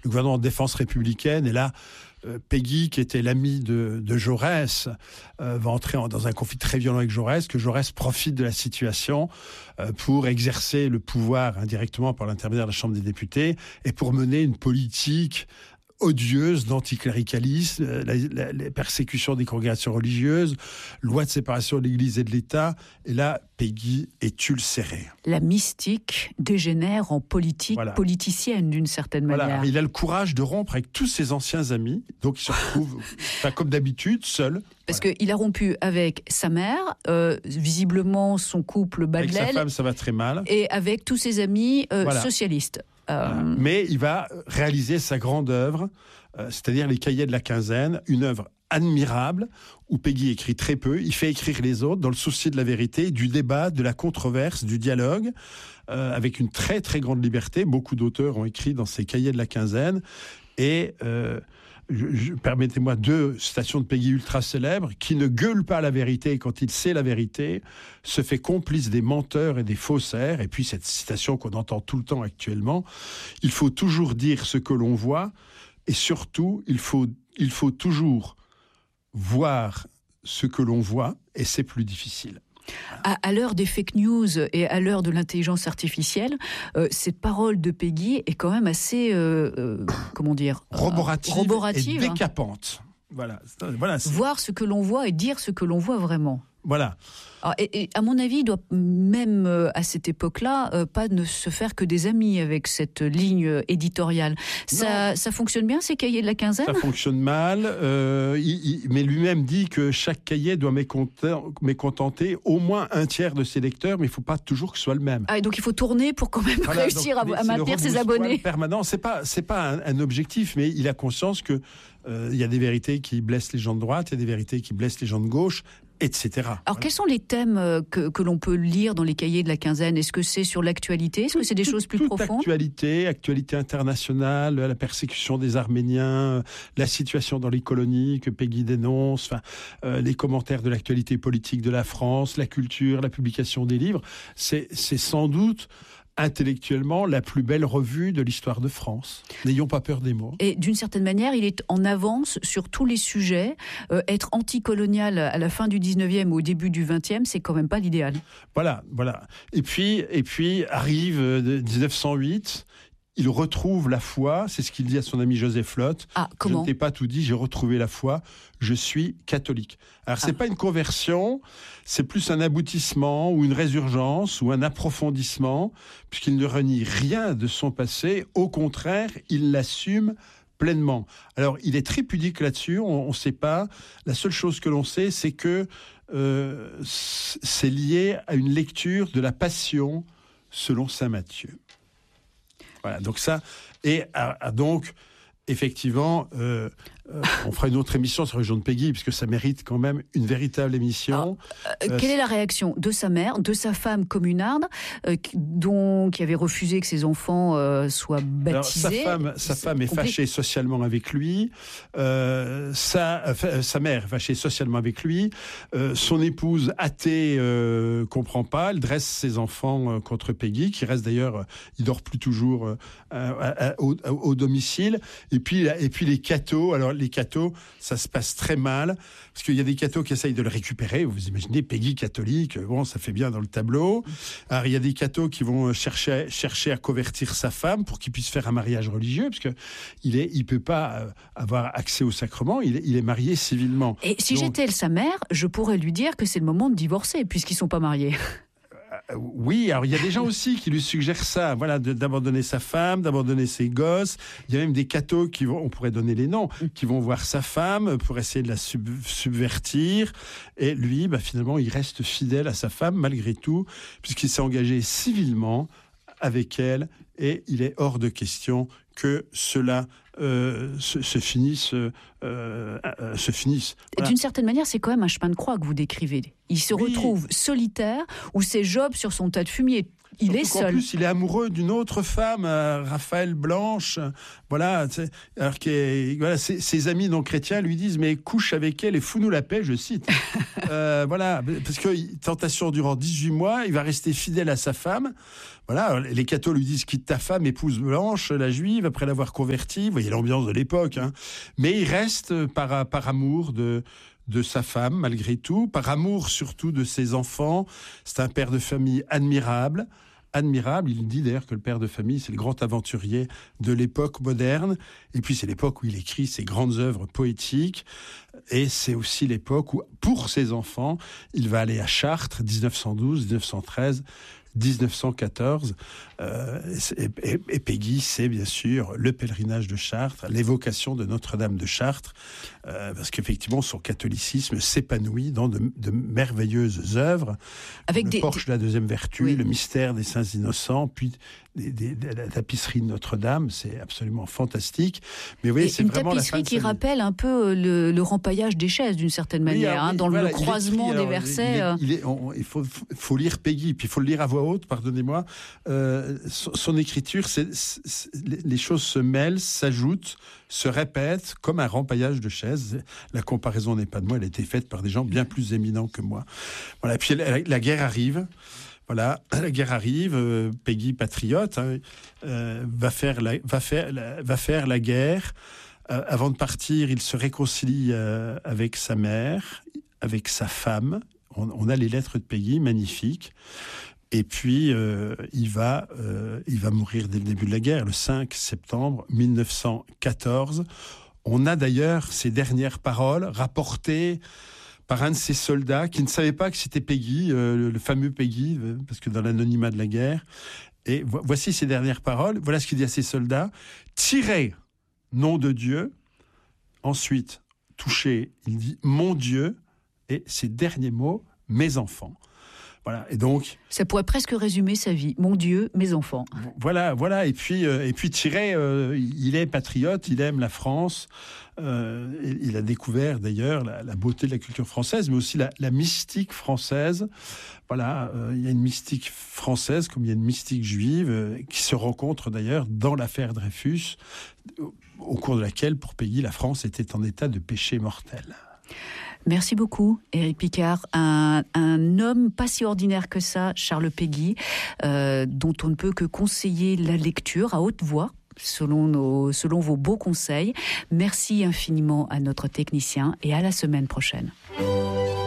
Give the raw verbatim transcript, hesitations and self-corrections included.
le gouvernement de défense républicaine. Et là, euh, Péguy, qui était l'ami de, de Jaurès, euh, va entrer en, dans un conflit très violent avec Jaurès, que Jaurès profite de la situation euh, pour exercer le pouvoir indirectement par l'intermédiaire de la Chambre des députés et pour mener une politique odieuse d'anticléricalisme, la, la, la persécution des congrégations religieuses, loi de séparation de l'Église et de l'État. Et là, Péguy est ulcéré. La mystique dégénère en politique voilà. politicienne, d'une certaine voilà. manière. Il a le courage de rompre avec tous ses anciens amis, donc il se retrouve, enfin, comme d'habitude, seul. Parce voilà. qu'il a rompu avec sa mère, euh, visiblement son couple bat de l'aile. Avec sa femme, ça va très mal. Et avec tous ses amis euh, voilà. socialistes. Euh... Voilà. Mais il va réaliser sa grande œuvre, euh, c'est-à-dire les Cahiers de la Quinzaine, une œuvre admirable où Péguy écrit très peu. Il fait écrire les autres dans le souci de la vérité, du débat, de la controverse, du dialogue, euh, avec une très très grande liberté. Beaucoup d'auteurs ont écrit dans ces Cahiers de la Quinzaine. Et euh, je, je, permettez-moi deux citations de Péguy ultra célèbres: qui ne gueule pas la vérité quand il sait la vérité se fait complice des menteurs et des faussaires. Et puis cette citation qu'on entend tout le temps actuellement: il faut toujours dire ce que l'on voit, et surtout il faut, il faut toujours voir ce que l'on voit, et c'est plus difficile. À, à l'heure des fake news et à l'heure de l'intelligence artificielle, euh, cette parole de Péguy est quand même assez, euh, euh, comment dire, roborative, roborative et décapante. Voilà. Voilà, c'est... Voir ce que l'on voit et dire ce que l'on voit vraiment. Voilà. Alors, et, et à mon avis, il doit même euh, à cette époque-là euh, pas ne se faire que des amis avec cette ligne éditoriale. Ça, ça fonctionne bien, ces cahiers de la Quinzaine ? Ça fonctionne mal, euh, il, il, mais lui-même dit que chaque cahier doit mécontenter au moins un tiers de ses lecteurs, mais il ne faut pas toujours que ce soit le même. Ah, et donc il faut tourner pour quand même voilà, réussir donc, à, à maintenir ses abonnés. Permanent, c'est pas c'est pas un, un objectif, mais il a conscience que euh, il y a des vérités qui blessent les gens de droite, il y a des vérités qui blessent les gens de gauche, et cetera. Alors, voilà. Quels sont les thèmes que, que l'on peut lire dans les cahiers de la Quinzaine ? Est-ce que c'est sur l'actualité ? Est-ce que c'est des choses plus toute profondes ? Actualité, actualité internationale, la persécution des Arméniens, la situation dans les colonies que Péguy dénonce, enfin, euh, les commentaires de l'actualité politique de la France, la culture, la publication des livres. C'est, c'est sans doute intellectuellement la plus belle revue de l'histoire de France. N'ayons pas peur des mots. Et d'une certaine manière, il est en avance sur tous les sujets. Euh, être anticolonial à la fin du dix-neuvième ou au début du vingtième, c'est quand même pas l'idéal. Voilà, voilà. Et puis, et puis arrive euh, dix-neuf cent huit. Il retrouve la foi, c'est ce qu'il dit à son ami Joseph Lotte. Ah, comment ? Je ne t'ai pas tout dit, j'ai retrouvé la foi, je suis catholique. Alors, ah. c'est pas une conversion, c'est plus un aboutissement ou une résurgence ou un approfondissement, puisqu'il ne renie rien de son passé, au contraire, il l'assume pleinement. Alors, il est très pudique là-dessus, on ne sait pas. La seule chose que l'on sait, c'est que euh, c'est lié à une lecture de la Passion selon saint Matthieu. Voilà, donc ça, et à, à donc, effectivement, euh, euh, on fera une autre émission sur la région de Péguy, puisque ça mérite quand même une véritable émission. Alors, euh, euh, quelle est la réaction de sa mère, de sa femme communarde, euh, dont, qui avait refusé que ses enfants euh, soient baptisés ? Alors, sa femme, sa femme est compliqué. fâchée socialement avec lui, euh, sa, euh, sa mère est fâchée socialement avec lui, euh, son épouse athée euh, comprend pas, elle dresse ses enfants euh, contre Péguy, qui reste d'ailleurs, euh, il dort plus toujours euh, à, à, au, au domicile, et puis, et puis les cathos, alors les cathos, ça se passe très mal, parce qu'il y a des cathos qui essayent de le récupérer. Vous imaginez, Péguy catholique, bon, ça fait bien dans le tableau. Alors, il y a des cathos qui vont chercher, chercher à convertir sa femme pour qu'il puisse faire un mariage religieux, parce qu'il est, il peut pas avoir accès au sacrement, il est, il est marié civilement. Et si Donc, j'étais sa mère, je pourrais lui dire que c'est le moment de divorcer, puisqu'ils sont pas mariés. Oui, alors il y a des gens aussi qui lui suggèrent ça, voilà, de, d'abandonner sa femme, d'abandonner ses gosses. Il y a même des cathos qui vont, on pourrait donner les noms, qui vont voir sa femme pour essayer de la sub, subvertir. Et lui, bah, finalement, il reste fidèle à sa femme malgré tout, puisqu'il s'est engagé civilement avec elle, et il est hors de question que cela euh, se, se finisse. Euh, euh, se finisse. Voilà. D'une certaine manière, c'est quand même un chemin de croix que vous décrivez. Il se oui. retrouve solitaire, où c'est Job sur son tas de fumier. il Surtout est seul. En plus, il est amoureux d'une autre femme, euh, Raphaël Blanche. Voilà, alors que voilà, ses, ses amis non chrétiens lui disent mais couche avec elle et fous-nous la paix, je cite. euh, voilà, parce que tentation durant dix-huit mois, il va rester fidèle à sa femme. Voilà, les cathos lui disent quitte ta femme, épouse Blanche, la juive, après l'avoir convertie. Vous voyez l'ambiance de l'époque, hein. Mais il reste par par amour de de sa femme, malgré tout, par amour surtout de ses enfants. C'est un père de famille admirable, admirable. Il dit d'ailleurs que le père de famille, c'est le grand aventurier de l'époque moderne. Et puis c'est l'époque où il écrit ses grandes œuvres poétiques. Et c'est aussi l'époque où, pour ses enfants, il va aller à Chartres, dix-neuf cent douze, dix-neuf cent treize, dix-neuf cent quatorze. Euh, et, et, et Péguy, c'est bien sûr le pèlerinage de Chartres, l'évocation de Notre-Dame de Chartres, euh, parce qu'effectivement, son catholicisme s'épanouit dans de, de merveilleuses œuvres. Avec le des, porche des... de la deuxième vertu, oui. Le mystère des saints innocents, puis des, des, des, la tapisserie de Notre-Dame, c'est absolument fantastique. Mais oui, c'est une vraiment tapisserie la fin qui rappelle un peu le, le rempaillage des chaises, d'une certaine manière, oui, alors, hein, dans voilà, le croisement écrit, des alors, versets. Il, est, il, est, on, il faut, faut lire Péguy, puis il faut le lire à voix haute, pardonnez-moi. Euh, son, son écriture, c'est, c'est, les choses se mêlent, s'ajoutent, se répètent, comme un rempaillage de chaises. La comparaison n'est pas de moi, elle a été faite par des gens bien plus éminents que moi. Voilà, puis la, la guerre arrive. Voilà, la guerre arrive, euh, Péguy, patriote, hein, euh, va, faire la, va, faire la, va faire la guerre. Euh, avant de partir, il se réconcilie euh, avec sa mère, avec sa femme. On, on a les lettres de Péguy, magnifiques. Et puis, euh, il, va, euh, il va mourir dès le début de la guerre, le cinq septembre mille neuf cent quatorze. On a d'ailleurs ses dernières paroles rapportées par un de ses soldats qui ne savait pas que c'était Péguy, euh, le, le fameux Péguy, euh, parce que dans l'anonymat de la guerre. Et vo- voici ses dernières paroles. Voilà ce qu'il dit à ses soldats. « Tirez, nom de Dieu ». Ensuite, touché, il dit « Mon Dieu ». Et ses derniers mots, « Mes enfants ». Voilà, et donc... Ça pourrait presque résumer sa vie. Mon Dieu, mes enfants. Voilà, voilà. Et puis, euh, et puis Thierry, euh, il est patriote, il aime la France. Euh, il a découvert d'ailleurs la, la beauté de la culture française, mais aussi la, la mystique française. Voilà, euh, il y a une mystique française comme il y a une mystique juive euh, qui se rencontre d'ailleurs dans l'affaire Dreyfus, au cours de laquelle, pour Péguy, la France était en état de péché mortel. Merci beaucoup, Éric Picard. Un, un homme pas si ordinaire que ça, Charles Péguy, euh, dont on ne peut que conseiller la lecture à haute voix, selon, nos, selon vos beaux conseils. Merci infiniment à notre technicien et à la semaine prochaine.